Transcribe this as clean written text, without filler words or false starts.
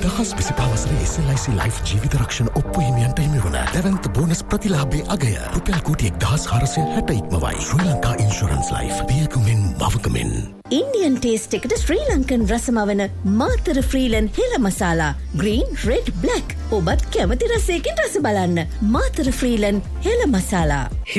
2025 වසරේ SLIC Life ජීවිත රක්ෂණ ඔප්පු හිමියන්ට හිමි වන දැවැන්ත බෝනස් ප්‍රතිලාභයේ අගය රුපියල් කෝටි 1460 ඉක්මවයි. ශ්‍රී Lanka insurance life පියකුමින් මවකමින්. Indian taste එකට ශ්‍රී ලංකන් රසමවන මාතර ෆ්‍රීලන් හෙළ මසාලා green red black ඔබත් කැමති රසයකින් රස බලන්න මාතර ෆ්‍රීලන් හෙළ මසාලා.